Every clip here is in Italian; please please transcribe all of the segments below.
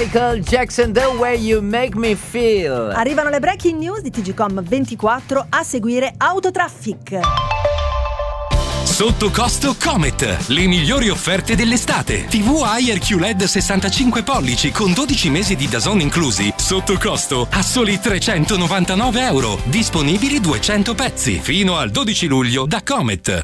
Michael Jackson, The Way You Make Me Feel. Arrivano le breaking news di TGcom 24, a seguire Autotraffic. Sotto costo Comet, le migliori offerte dell'estate. TV Air QLED 65 pollici con 12 mesi di DAZN inclusi, sotto costo a soli €399. Disponibili 200 pezzi, fino al 12 luglio da Comet.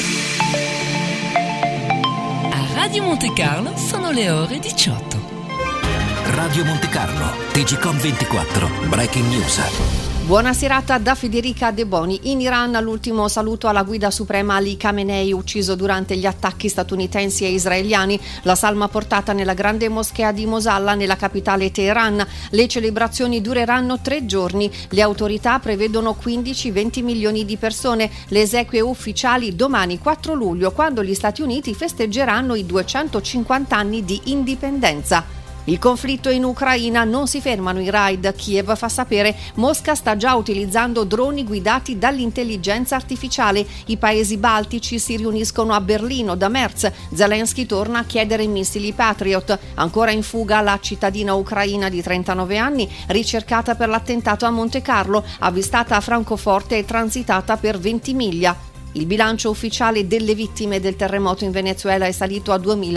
A Radio Monte Carlo sono le ore 18. Radio Monte Carlo, TGcom 24, breaking news. Buona serata da Federica De Boni. In Iran l'ultimo saluto alla guida suprema Ali Khamenei, ucciso durante gli attacchi statunitensi e israeliani. La salma portata nella grande moschea di Mosalla, nella capitale Teheran. Le celebrazioni dureranno 3 giorni. Le autorità prevedono 15-20 milioni di persone. Le esequie ufficiali domani 4 luglio, quando gli Stati Uniti festeggeranno i 250 anni di indipendenza. Il conflitto in Ucraina, non si fermano i raid. Kiev fa sapere Mosca sta già utilizzando droni guidati dall'intelligenza artificiale. I paesi baltici si riuniscono a Berlino da Merz. Zelensky torna a chiedere missili Patriot. Ancora in fuga la cittadina ucraina di 39 anni, ricercata per l'attentato a Monte Carlo, avvistata a Francoforte e transitata per Ventimiglia. Il bilancio ufficiale delle vittime del terremoto in Venezuela è salito a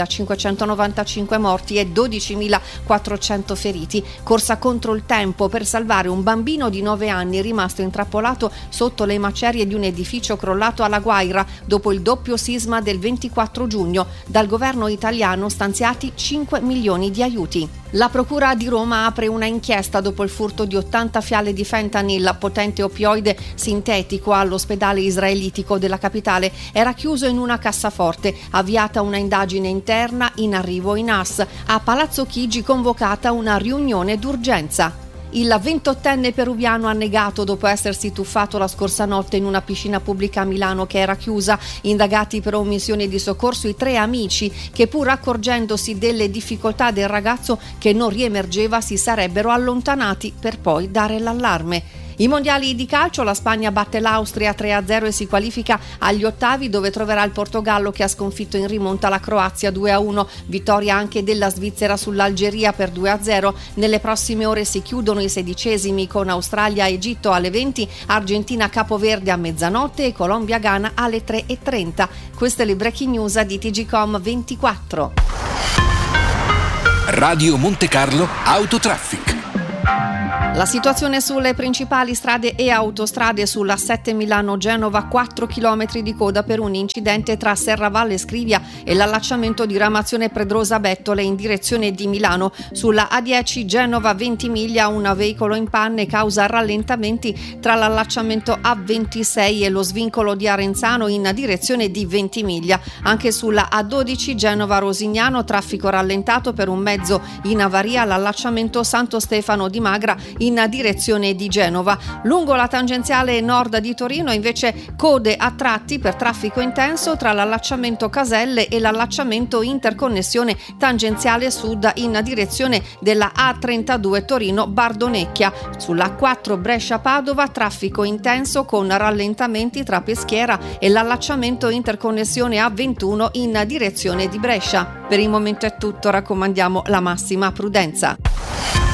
2.595 morti e 12.400 feriti. Corsa contro il tempo per salvare un bambino di 9 anni rimasto intrappolato sotto le macerie di un edificio crollato alla Guaira dopo il doppio sisma del 24 giugno. Dal governo italiano stanziati 5 milioni di aiuti. La Procura di Roma apre una inchiesta dopo il furto di 80 fiale di fentanyl, potente opioide sintetico, all'ospedale israelitico della capitale. Era chiuso in una cassaforte. Avviata una indagine interna, in arrivo i NAS. A Palazzo Chigi convocata una riunione d'urgenza. Il 28enne peruviano ha negato dopo essersi tuffato la scorsa notte in una piscina pubblica a Milano che era chiusa. Indagati per omissione di soccorso i 3 amici che, pur accorgendosi delle difficoltà del ragazzo che non riemergeva, si sarebbero allontanati per poi dare l'allarme. I mondiali di calcio, la Spagna batte l'Austria 3-0 e si qualifica agli ottavi, dove troverà il Portogallo che ha sconfitto in rimonta la Croazia 2-1. Vittoria anche della Svizzera sull'Algeria per 2-0. Nelle prossime ore si chiudono i 16esimi con Australia-Egitto alle 20, Argentina-Capoverde a mezzanotte e Colombia-Ghana alle 3:30. Queste le breaking news di TGcom 24. Radio Monte Carlo, Autotraffic. La situazione sulle principali strade e autostrade: sulla 7 Milano-Genova 4 km di coda per un incidente tra Serravalle Scrivia e l'allacciamento di Ramazione Predrosa-Bettole in direzione di Milano. Sulla A10 Genova Ventimiglia un veicolo in panne causa rallentamenti tra l'allacciamento A26 e lo svincolo di Arenzano in direzione di Ventimiglia. Anche sulla A12 Genova Rosignano traffico rallentato per un mezzo in avaria all'allacciamento Santo Stefano di Magra in direzione di Genova. Lungo la tangenziale nord di Torino invece code a tratti per traffico intenso tra l'allacciamento Caselle e l'allacciamento interconnessione tangenziale sud in direzione della A32 Torino Bardonecchia. Sulla 4 Brescia Padova traffico intenso con rallentamenti tra Peschiera e l'allacciamento interconnessione A21 in direzione di Brescia. Per il momento è tutto, raccomandiamo la massima prudenza.